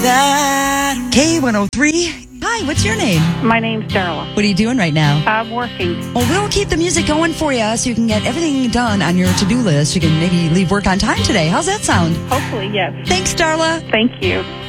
that. K103. Hi, what's your name? My name's Darla. What are you doing right now? I'm working. Well, we'll keep the music going for you so you can get everything done on your to-do list. You can maybe leave work on time today. How's that sound? Hopefully, yes. Thanks, Darla. Thank you.